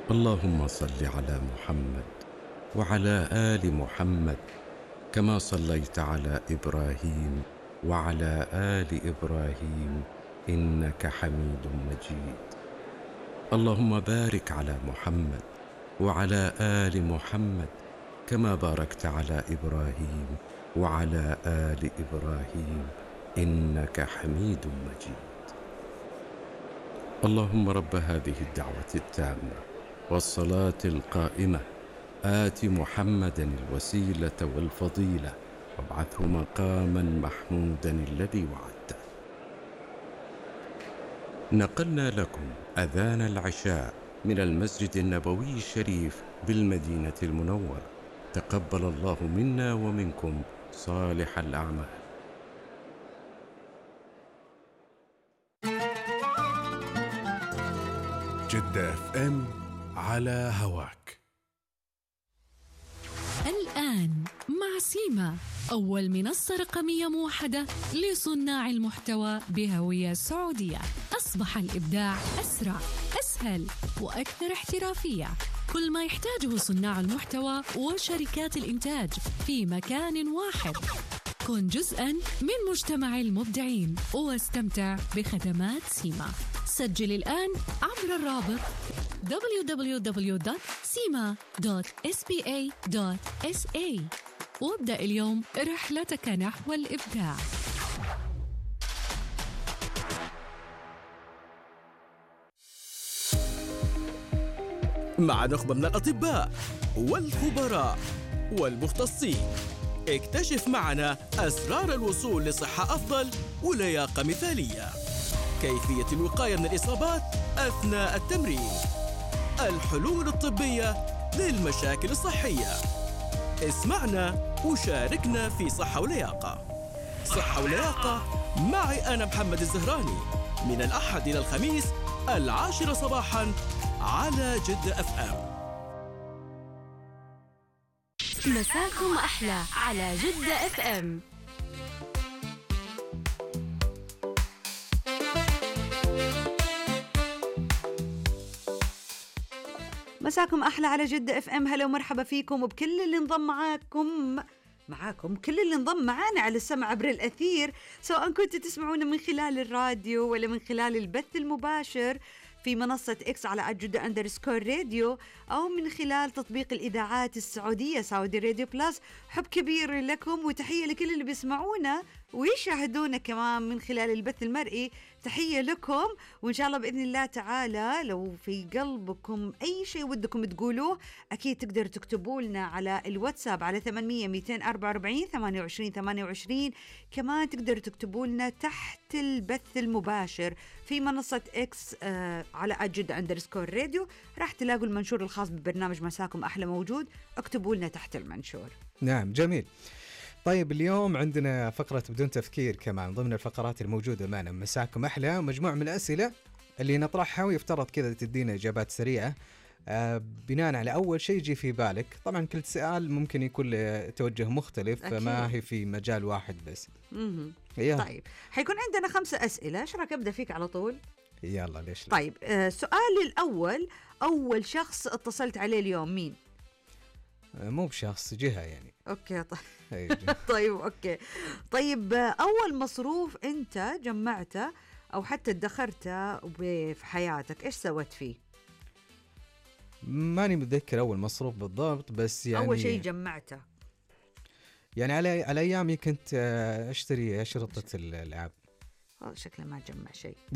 اللهم صل على محمد وعلى آل محمد كما صليت على إبراهيم وعلى آل إبراهيم إنك حميد مجيد. اللهم بارك على محمد وعلى آل محمد كما باركت على إبراهيم وعلى آل إبراهيم إنك حميد مجيد. اللهم رب هذه الدعوة التامة والصلاة القائمة آت محمدا الوسيلة والفضيلة وابعثه مقاما محمودا الذي وعدته. نقلنا لكم أذان العشاء من المسجد النبوي الشريف بالمدينة المنورة. تقبل الله منا ومنكم صالح الأعمال. جدة اف ام على هواك. الآن مع سيما، أول منصة رقمية موحدة لصناع المحتوى بهوية سعودية. أصبح الإبداع أسرع، أسهل وأكثر احترافية. كل ما يحتاجه صناع المحتوى وشركات الإنتاج في مكان واحد. كن جزءاً من مجتمع المبدعين واستمتع بخدمات سيما. سجل الآن عبر الرابط www.sima.spa.sa وابدأ اليوم رحلتك نحو الإبداع. مع نخبة من الأطباء والخبراء والمختصين، اكتشف معنا أسرار الوصول لصحة أفضل ولياقة مثالية. كيفية الوقاية من الإصابات أثناء التمرين، الحلول الطبية للمشاكل الصحية. اسمعنا وشاركنا في صحة ولياقة. صحة ولياقة معي أنا محمد الزهراني، من الأحد إلى الخميس 10 صباحاً على جدة اف ام. مساكم أحلى على جدة اف ام. مساكم أحلى على جدة اف ام. هلا ومرحبا فيكم وبكل اللي انضم معاكم كل اللي انضم معانا على السمع عبر الأثير، سواء كنتوا تسمعونا من خلال الراديو ولا من خلال البث المباشر في منصة إكس على @جدة_راديو أو من خلال تطبيق الإذاعات السعودية سعودي راديو بلاس. حب كبير لكم وتحية لكل اللي بيسمعونا ويشاهدونا كمان من خلال البث المرئي. تحية لكم، وإن شاء الله بإذن الله تعالى لو في قلبكم أي شيء ودكم تقولوه أكيد تقدروا تكتبوا لنا على الواتساب على 800-244-28-28. كمان تقدروا تكتبوا لنا تحت البث المباشر في منصة إكس على @جدة_راديو. راح تلاقوا المنشور الخاص ببرنامج مساكم أحلى موجود، اكتبوا لنا تحت المنشور. نعم جميل. طيب اليوم عندنا فقرة بدون تفكير كمان ضمن الفقرات الموجودة معنا مساكم أحلى، مجموعة من الأسئلة اللي نطرحها ويفترض كذا تدينا إجابات سريعة بناء على أول شيء يجي في بالك. طبعا كل سؤال ممكن يكون له توجه مختلف أكيد. فما هي في مجال واحد بس. طيب حيكون عندنا 5 أسئلة. ايش رايك أبدأ فيك على طول؟ يلا ليش لا. طيب سؤالي الأول، أول شخص اتصلت عليه اليوم مين؟ مو بشخص، جهة يعني. أوكي طيب أوكي. طيب أول مصروف أنت جمعته أو حتى ادخرته في حياتك إيش سويت فيه؟ ماني متذكر أول مصروف بالضبط، بس يعني أول شيء جمعته يعني على أيامي كنت أشتري أشرطة الألعاب. شكله ما جمع شيء.